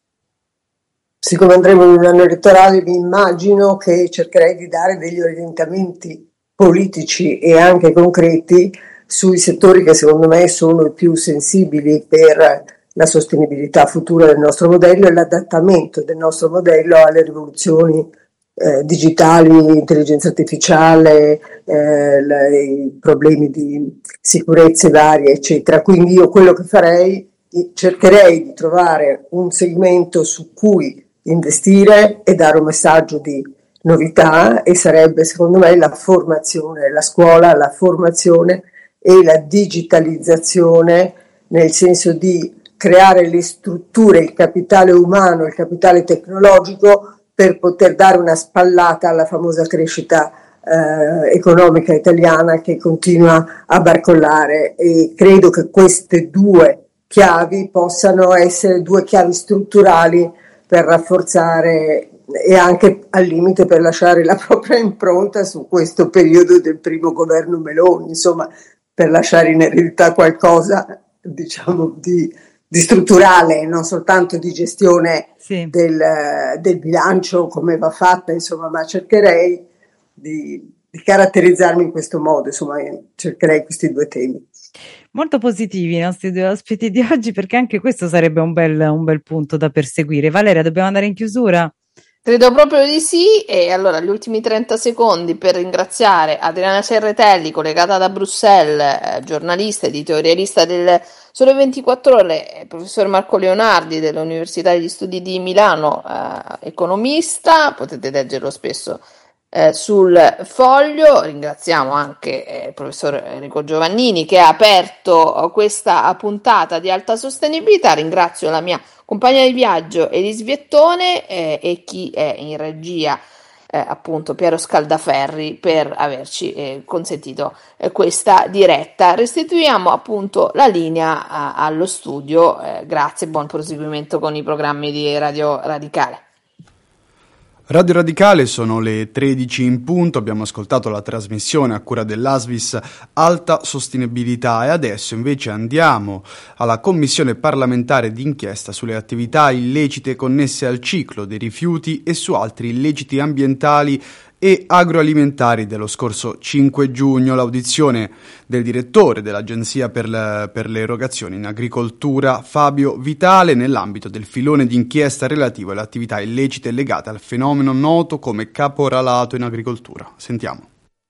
siccome andremo in un anno elettorale, mi immagino che cercherei di dare degli orientamenti politici e anche concreti sui settori che secondo me sono i più sensibili per la sostenibilità futura del nostro modello e l'adattamento del nostro modello alle rivoluzioni eh, digitali, intelligenza artificiale, eh, le, i problemi di sicurezza varie, eccetera. Quindi io quello che farei, cercherei di trovare un segmento su cui investire e dare un messaggio di novità, e sarebbe secondo me la formazione, la scuola, la formazione e la digitalizzazione, nel senso di creare le strutture, il capitale umano, il capitale tecnologico per poter dare una spallata alla famosa crescita eh, economica italiana che continua a barcollare, e credo che queste due chiavi possano essere due chiavi strutturali per rafforzare e anche al limite per lasciare la propria impronta su questo periodo del primo governo Meloni, insomma, per lasciare in eredità qualcosa, diciamo, di, di strutturale, non soltanto di gestione sì. del, del bilancio come va fatta, insomma, ma cercherei di, di caratterizzarmi in questo modo, insomma, cercherei questi due temi. Molto positivi i nostri due ospiti di oggi, perché anche questo sarebbe un bel, un bel punto da perseguire. Valeria, dobbiamo andare in chiusura? Credo proprio di sì, e allora gli ultimi trenta secondi per ringraziare Adriana Ceretelli, collegata da Bruxelles, eh, giornalista, editorialista del Sole ventiquattro Ore, professor Marco Leonardi dell'Università degli Studi di Milano, eh, economista, potete leggerlo spesso Eh, sul Foglio. Ringraziamo anche eh, il professor Enrico Giovannini che ha aperto questa puntata di alta sostenibilità. Ringrazio la mia compagna di viaggio Elis Viettone eh, e chi è in regia, eh, appunto Piero Scaldaferri, per averci eh, consentito eh, questa diretta. Restituiamo appunto la linea a, allo studio. Eh, grazie, buon proseguimento con i programmi di Radio Radicale. Radio Radicale, sono le tredici in punto, abbiamo ascoltato la trasmissione a cura dell'A S V I S Alta Sostenibilità, e adesso invece andiamo alla Commissione parlamentare d'inchiesta sulle attività illecite connesse al ciclo dei rifiuti e su altri illeciti ambientali e agroalimentari dello scorso cinque giugno. L'audizione del direttore dell'Agenzia per le, per le erogazioni in agricoltura, Fabio Vitale, nell'ambito del filone d'inchiesta relativo alle attività illecite legate al fenomeno noto come caporalato in agricoltura. Sentiamo.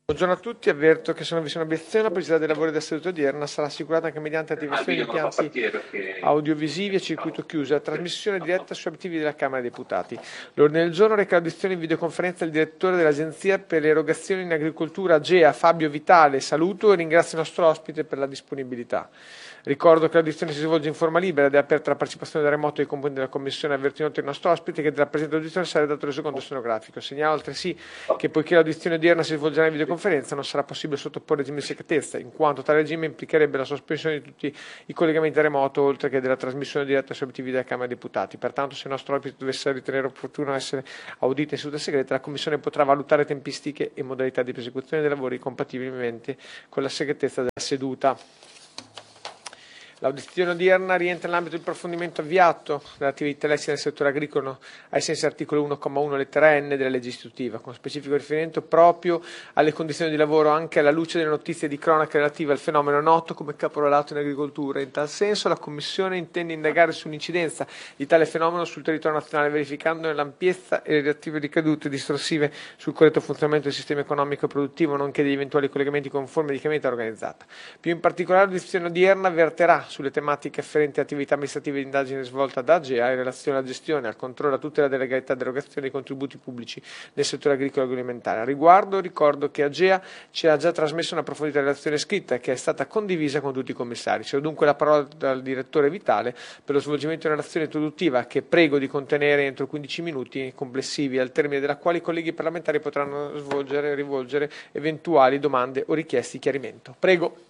Buongiorno a tutti, avverto che se non vi sono obiezioni la pubblicità dei lavori della seduta odierna sarà assicurata anche mediante attivazione di impianti audiovisivi a circuito chiuso e la trasmissione diretta su abitivi della Camera dei Deputati. L'ordine del giorno reca l'audizione in videoconferenza del direttore dell'Agenzia per le erogazioni in agricoltura AGEA, Fabio Vitale. Saluto e ringrazio il nostro ospite per la disponibilità. Ricordo che l'audizione si svolge in forma libera ed è aperta la partecipazione da remoto dei componenti della Commissione. Avverto inoltre il nostro ospite che della presente audizione sarà dato resoconto stenografico. Segnalo altresì che poiché l'audizione odierna si svolgerà in videoconferenza non sarà possibile sottoporre regime di segretezza, in quanto tale regime implicherebbe la sospensione di tutti i collegamenti da remoto, oltre che della trasmissione diretta sui abitivi della Camera dei Deputati. Pertanto, se il nostro ospite dovesse ritenere opportuno essere audito in seduta segreta, la Commissione potrà valutare tempistiche e modalità di prosecuzione dei lavori compatibilmente con la segretezza della seduta. L'audizione odierna rientra nell'ambito del approfondimento avviato dall'attività illecita nel settore agricolo ai sensi dell'articolo uno comma uno lettera N della legge istitutiva, con specifico riferimento proprio alle condizioni di lavoro anche alla luce delle notizie di cronaca relative al fenomeno noto come caporalato in agricoltura. In tal senso la Commissione intende indagare sull'incidenza di tale fenomeno sul territorio nazionale, verificandone l'ampiezza e le relative ricadute distorsive sul corretto funzionamento del sistema economico e produttivo, nonché degli eventuali collegamenti con forme di criminalità organizzata. Più in particolare l'audizione odierna verterà sulle tematiche afferenti attività amministrative di indagine svolta da AGEA in relazione alla gestione, al controllo e a tutela della legalità dell'erogazione dei contributi pubblici nel settore agricolo e agroalimentare. A riguardo ricordo che AGEA ci ha già trasmesso una approfondita relazione scritta che è stata condivisa con tutti i commissari. Cedo dunque la parola al direttore Vitale per lo svolgimento di una relazione introduttiva che prego di contenere entro quindici minuti complessivi, al termine della quale i colleghi parlamentari potranno svolgere e rivolgere eventuali domande o richieste di chiarimento. Prego.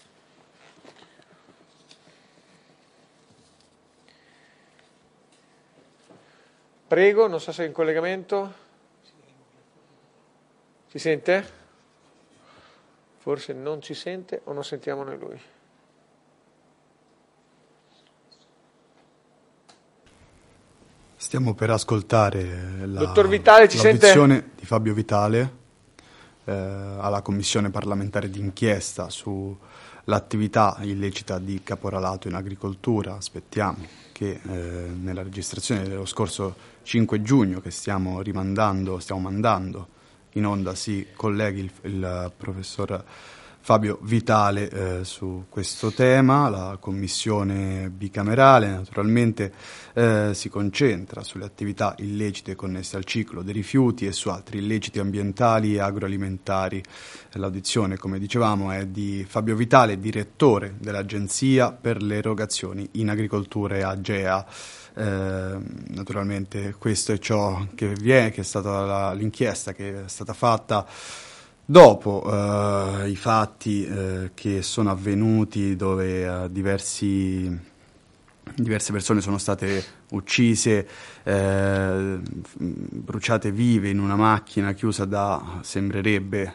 Prego, non so se è in collegamento. Si sente? Forse non ci sente o non sentiamo noi lui. Stiamo per ascoltare la, Dottor Vitale, ci l'audizione sente? di Fabio Vitale eh, alla Commissione parlamentare d'inchiesta sull'attività illecita di caporalato in agricoltura. Aspettiamo che eh, nella registrazione dello scorso cinque giugno che stiamo rimandando, stiamo mandando in onda si colleghi il, il professor Fabio Vitale eh, su questo tema. La commissione bicamerale naturalmente eh, si concentra sulle attività illecite connesse al ciclo dei rifiuti e su altri illeciti ambientali e agroalimentari. L'audizione, come dicevamo, è di Fabio Vitale, direttore dell'Agenzia per le erogazioni in agricoltura e AGEA. Eh, naturalmente questo è ciò che viene, che è stata la, l'inchiesta che è stata fatta dopo eh, i fatti eh, che sono avvenuti, dove eh, diversi, diverse persone sono state uccise, eh, bruciate vive in una macchina chiusa da, sembrerebbe,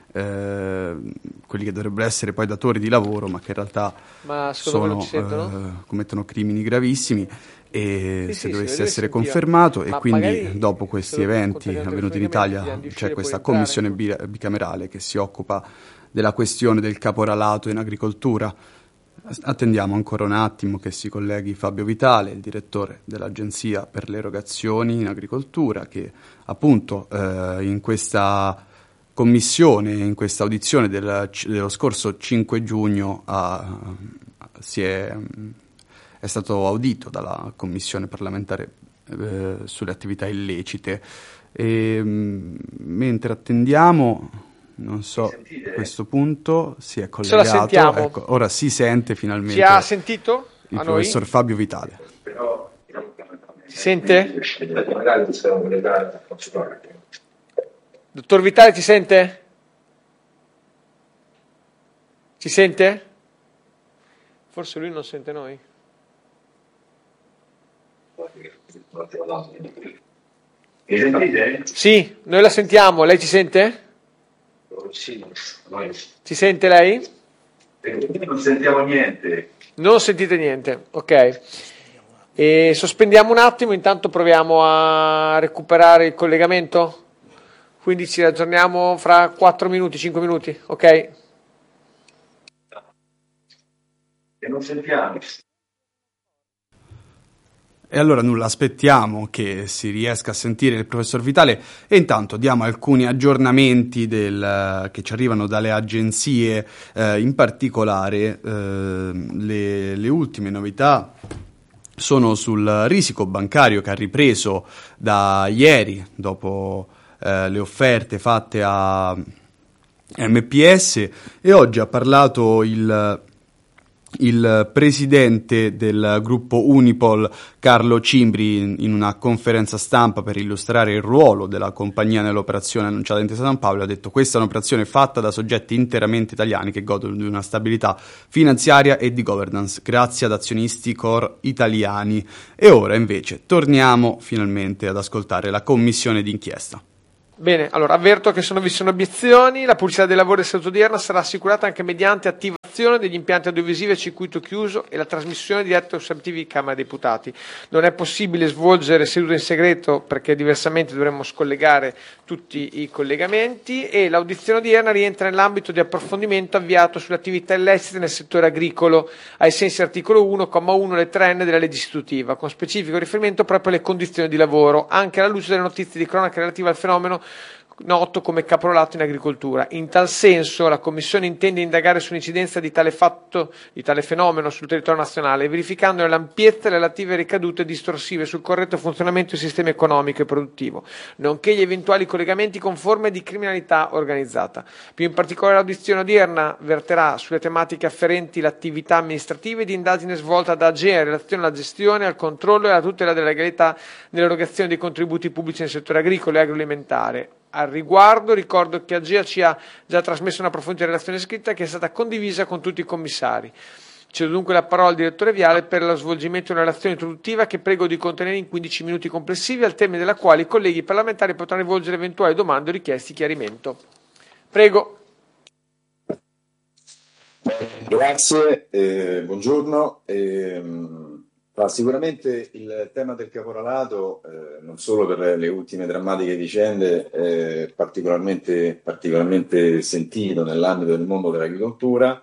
eh, quelli che dovrebbero essere poi datori di lavoro, ma che in realtà ma sono, eh, commettono crimini gravissimi. E sì, se sì, dovesse sì, essere sentiva. confermato, e Ma quindi dopo questi eventi avvenuti in Italia c'è questa commissione bi- bicamerale che si occupa della questione del caporalato in agricoltura. Attendiamo ancora un attimo che si colleghi Fabio Vitale, il direttore dell'Agenzia per le erogazioni in agricoltura, che appunto eh, in questa commissione, in questa audizione del, dello scorso cinque giugno ha, si è è stato audito dalla Commissione parlamentare eh, sulle attività illecite. E, mh, mentre attendiamo, non so, a questo punto si è collegato, ecco, ora si sente finalmente. Si ha sentito? Il a professor noi? Fabio Vitale. Si sente? Dottor Vitale, ti sente? Ci sente? Forse lui non sente noi. Mi sentite? Sì, noi la sentiamo, lei ci sente? Sì, ci sente lei? non sentiamo niente. Non sentite niente, ok. E sospendiamo un attimo, intanto proviamo a recuperare il collegamento, quindi ci raggiorniamo fra quattro minuti, cinque minuti, ok? E non sentiamo. E allora nulla, aspettiamo che si riesca a sentire il professor Vitale e intanto diamo alcuni aggiornamenti del, che ci arrivano dalle agenzie, eh, in particolare eh, le, le ultime novità sono sul risico bancario che ha ripreso da ieri dopo eh, le offerte fatte a M P S, e oggi ha parlato il il presidente del gruppo Unipol, Carlo Cimbri, in una conferenza stampa per illustrare il ruolo della compagnia nell'operazione annunciata in Intesa San Paolo. Ha detto: questa è un'operazione fatta da soggetti interamente italiani che godono di una stabilità finanziaria e di governance grazie ad azionisti core italiani. E ora invece torniamo finalmente ad ascoltare la commissione d'inchiesta. Bene, allora avverto che se non vi sono obiezioni, la pubblicità dei lavori del seduta odierna sarà assicurata anche mediante attivazione degli impianti audiovisivi a circuito chiuso e la trasmissione diretta su Sub T V di Camera dei Deputati. Non è possibile svolgere sedute in segreto perché diversamente dovremmo scollegare tutti i collegamenti, e l'audizione odierna rientra nell'ambito di approfondimento avviato sulle attività illecite nel settore agricolo ai sensi dell'articolo uno, comma uno, lettera N della legge istitutiva, con specifico riferimento proprio alle condizioni di lavoro, anche alla luce delle notizie di cronaca relative al fenomeno noto come caporalato in agricoltura. In tal senso la Commissione intende indagare sull'incidenza di tale fatto, di tale fenomeno sul territorio nazionale, verificando l'ampiezza e le relative ricadute distorsive sul corretto funzionamento del sistema economico e produttivo, nonché gli eventuali collegamenti con forme di criminalità organizzata. Più in particolare l'audizione odierna verterà sulle tematiche afferenti l'attività amministrativa e di indagine svolta da AGEA in relazione alla gestione, al controllo e alla tutela della legalità nell'erogazione dei contributi pubblici nel settore agricolo e agroalimentare. Al riguardo ricordo che AGEA ci ha già trasmesso una approfondita relazione scritta che è stata condivisa con tutti i commissari. Cedo dunque la parola al direttore Viale per lo svolgimento di una relazione introduttiva che prego di contenere in quindici minuti complessivi, al termine della quale i colleghi parlamentari potranno rivolgere eventuali domande o richieste di chiarimento. Prego. Grazie, eh, buongiorno. Eh, Ah, sicuramente il tema del caporalato, eh, non solo per le ultime drammatiche vicende, è particolarmente, particolarmente sentito nell'ambito del mondo dell'agricoltura,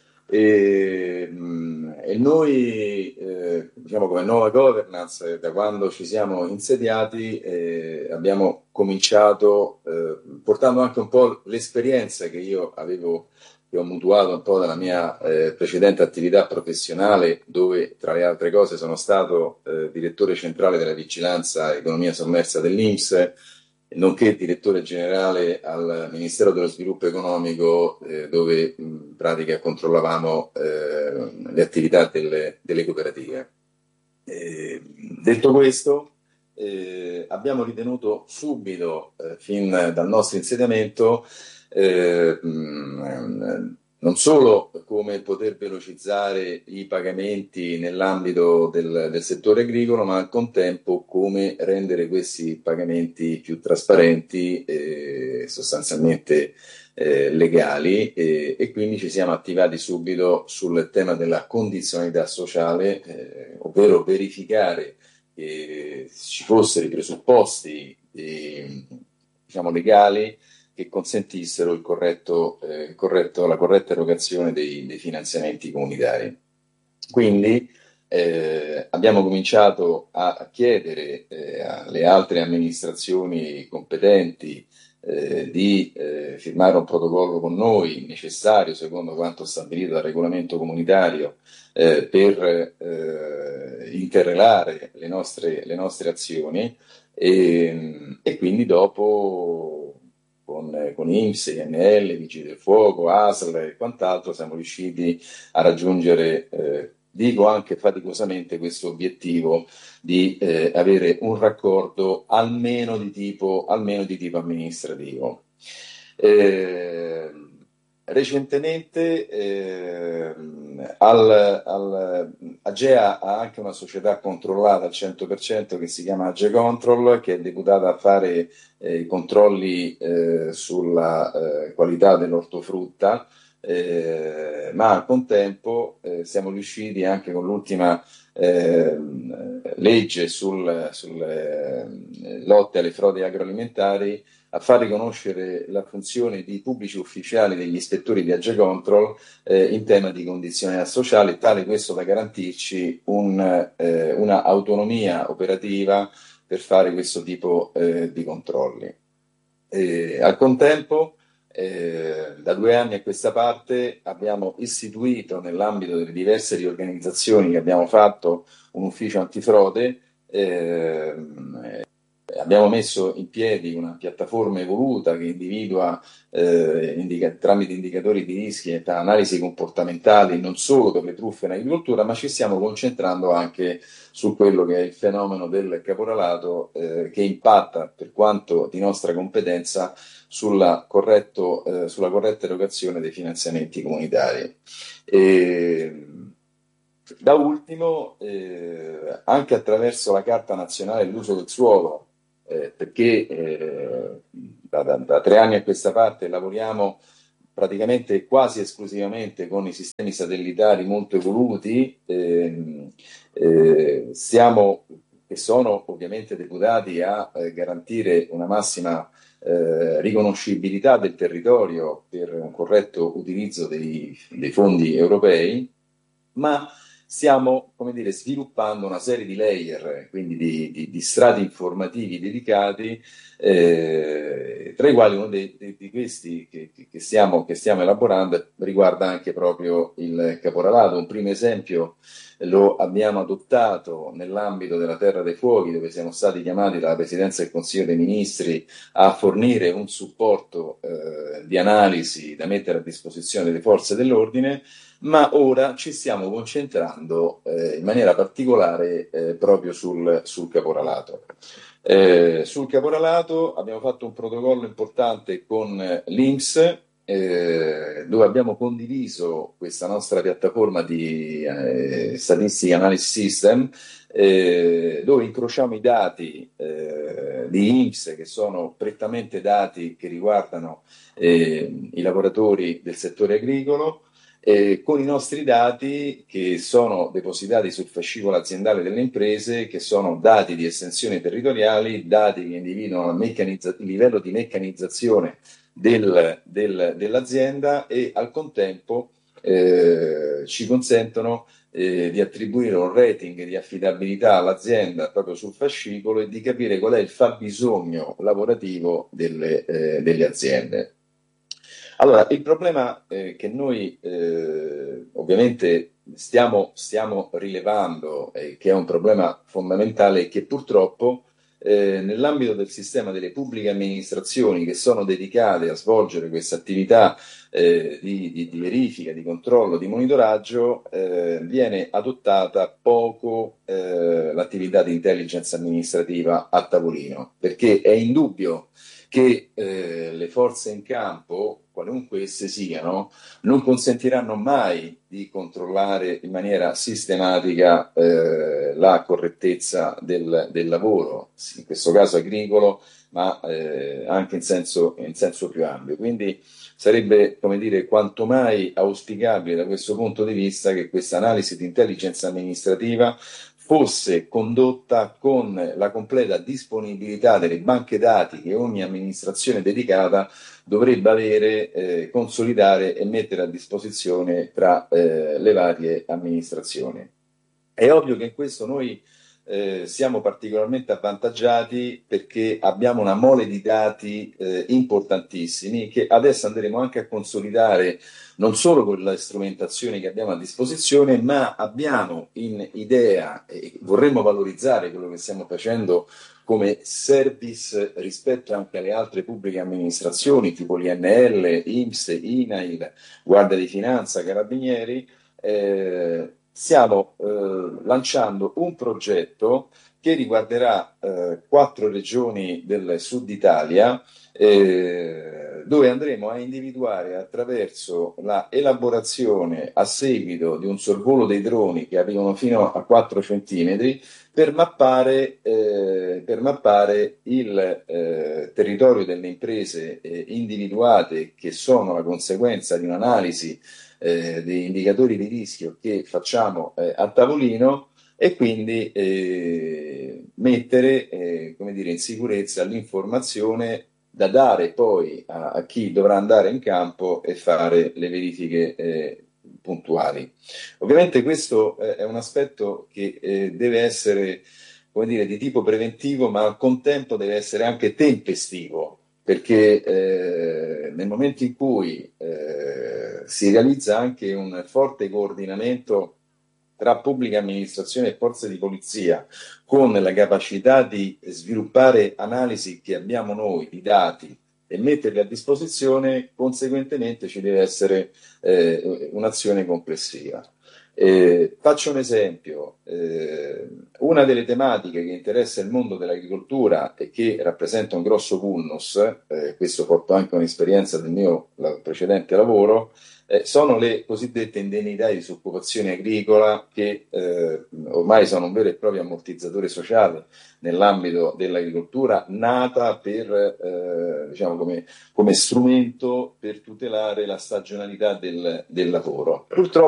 e, mh, e noi, eh, diciamo come nuova governance, da quando ci siamo insediati, eh, abbiamo cominciato eh, portando anche un po' l'esperienza che io avevo che ho mutuato un po' dalla mia eh, precedente attività professionale, dove tra le altre cose sono stato eh, direttore centrale della vigilanza economia sommersa dell'I N P S, nonché direttore generale al Ministero dello Sviluppo Economico, eh, dove in pratica controllavamo eh, le attività delle, delle cooperative. Eh, detto questo, eh, abbiamo ritenuto subito, eh, fin dal nostro insediamento, Eh, non solo come poter velocizzare i pagamenti nell'ambito del, del settore agricolo, ma al contempo come rendere questi pagamenti più trasparenti e sostanzialmente eh, legali, e, e quindi ci siamo attivati subito sul tema della condizionalità sociale, eh, ovvero verificare che ci fossero i presupposti eh, diciamo legali che consentissero il corretto, eh, corretto, la corretta erogazione dei, dei finanziamenti comunitari. Quindi eh, abbiamo cominciato a chiedere eh, alle altre amministrazioni competenti eh, di eh, firmare un protocollo con noi necessario, secondo quanto stabilito dal regolamento comunitario, eh, per eh, interrelare le nostre, le nostre azioni, e, e quindi dopo Con, con I N P S, I N L, Vigili del Fuoco, A S L e quant'altro siamo riusciti a raggiungere, eh, dico anche faticosamente, questo obiettivo di eh, avere un raccordo almeno di tipo, almeno di tipo amministrativo. Eh, recentemente eh, al, al, AGEA ha anche una società controllata al cento per cento che si chiama AgeControl, che è deputata a fare eh, i controlli eh, sulla eh, qualità dell'ortofrutta, eh, ma al contempo eh, siamo riusciti anche con l'ultima eh, legge sul, sulle eh, lotte alle frodi agroalimentari a far riconoscere la funzione di pubblici ufficiali degli ispettori di Agecontrol eh, in tema di condizionalità sociale, tale questo da garantirci un, eh, una autonomia operativa per fare questo tipo eh, di controlli. E, al contempo, eh, da due anni a questa parte abbiamo istituito nell'ambito delle diverse riorganizzazioni che abbiamo fatto un ufficio antifrode. Eh, Abbiamo messo in piedi una piattaforma evoluta che individua eh, indica, tramite indicatori di rischi e analisi comportamentali non solo per le truffe in agricoltura, ma ci stiamo concentrando anche su quello che è il fenomeno del caporalato eh, che impatta, per quanto di nostra competenza, sulla, corretto, eh, sulla corretta erogazione dei finanziamenti comunitari. E, da ultimo, eh, anche attraverso la Carta Nazionale dell'Uso del Suolo, Eh, perché eh, da, da, da tre anni a questa parte lavoriamo praticamente quasi esclusivamente con i sistemi satellitari molto evoluti, eh, eh, siamo, che sono ovviamente deputati a eh, garantire una massima eh, riconoscibilità del territorio per un corretto utilizzo dei, dei fondi europei, ma stiamo, come dire, sviluppando una serie di layer, quindi di, di, di strati informativi dedicati, eh, tra i quali uno dei, dei, di questi che, che, stiamo, che stiamo elaborando riguarda anche proprio il caporalato. Un primo esempio lo abbiamo adottato nell'ambito della Terra dei Fuochi, dove siamo stati chiamati dalla Presidenza del Consiglio dei Ministri a fornire un supporto eh, di analisi da mettere a disposizione delle forze dell'ordine, ma ora ci stiamo concentrando eh, in maniera particolare eh, proprio sul, sul caporalato. Eh, sul caporalato abbiamo fatto un protocollo importante con l'I N P S, eh, dove abbiamo condiviso questa nostra piattaforma di eh, Statistic Analysis System, eh, dove incrociamo i dati eh, di I N P S, che sono prettamente dati che riguardano eh, i lavoratori del settore agricolo, Eh, con i nostri dati che sono depositati sul fascicolo aziendale delle imprese, che sono dati di estensione territoriali, dati che individuano il, meccanizza- il livello di meccanizzazione del, del, dell'azienda e al contempo eh, ci consentono eh, di attribuire un rating di affidabilità all'azienda proprio sul fascicolo e di capire qual è il fabbisogno lavorativo delle, eh, delle aziende. Allora, il problema eh, che noi eh, ovviamente stiamo, stiamo rilevando, eh, che è un problema fondamentale, è che purtroppo eh, nell'ambito del sistema delle pubbliche amministrazioni che sono dedicate a svolgere questa attività eh, di, di, di verifica, di controllo, di monitoraggio, eh, viene adottata poco eh, l'attività di intelligence amministrativa a tavolino, perché è indubbio che eh, le forze in campo, qualunque esse siano, non consentiranno mai di controllare in maniera sistematica eh, la correttezza del, del lavoro, in questo caso agricolo, ma eh, anche in senso, in senso più ampio. Quindi sarebbe, come dire, quanto mai auspicabile da questo punto di vista che questa analisi di intelligence amministrativa fosse condotta con la completa disponibilità delle banche dati che ogni amministrazione dedicata dovrebbe avere, eh, consolidare e mettere a disposizione tra eh, le varie amministrazioni. È ovvio che in questo noi eh, siamo particolarmente avvantaggiati perché abbiamo una mole di dati eh, importantissimi che adesso andremo anche a consolidare non solo con le strumentazioni che abbiamo a disposizione, ma abbiamo in idea e vorremmo valorizzare quello che stiamo facendo come service rispetto anche alle altre pubbliche amministrazioni, tipo l'I N L, I N P S, I N A I L, Guardia di Finanza, Carabinieri. Eh, stiamo eh, lanciando un progetto che riguarderà eh, quattro regioni del sud Italia, eh, dove andremo a individuare attraverso la elaborazione a seguito di un sorvolo dei droni che arrivano fino a quattro centimetri per mappare, eh, per mappare il eh, territorio delle imprese eh, individuate, che sono la conseguenza di un'analisi eh, degli indicatori di rischio che facciamo eh, a tavolino, e quindi eh, mettere eh, come dire, in sicurezza l'informazione da dare poi a, a chi dovrà andare in campo e fare le verifiche eh, puntuali. Ovviamente questo eh, è un aspetto che eh, deve essere, come dire, di tipo preventivo, ma al contempo deve essere anche tempestivo, perché eh, nel momento in cui eh, si realizza anche un forte coordinamento tra pubblica amministrazione e forze di polizia, con la capacità di sviluppare analisi che abbiamo noi, di dati, e metterli a disposizione, conseguentemente ci deve essere eh, un'azione complessiva. Eh, faccio un esempio, eh, una delle tematiche che interessa il mondo dell'agricoltura e che rappresenta un grosso vulnus, eh, questo porto anche un'esperienza del mio la, precedente lavoro, eh, sono le cosiddette indennità di disoccupazione agricola, che eh, ormai sono un vero e proprio ammortizzatore sociale nell'ambito dell'agricoltura, nata per, eh, diciamo come, come strumento per tutelare la stagionalità del, del lavoro. Purtroppo